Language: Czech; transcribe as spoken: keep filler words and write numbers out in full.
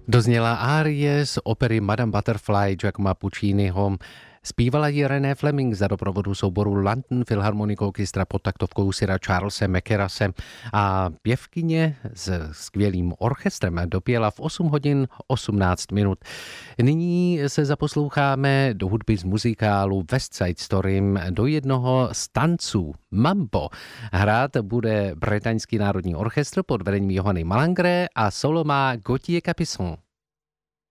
Dozněla árie z opery Madame Butterfly Giacomo Pucciniho. Zpívala ji René Fleming za doprovodu souboru London Philharmonic Orchestra pod taktovkou Sira Charlese Mackerase a pěvkyně s skvělým orchestrem dopěla v osm hodin osmnáct minut. Nyní se zaposloucháme do hudby z muzikálu West Side Story do jednoho z tanců Mambo. Hrát bude Bretaňský národní orchestr pod vedením Johany Malangre a solo má Gauthier Capuçon.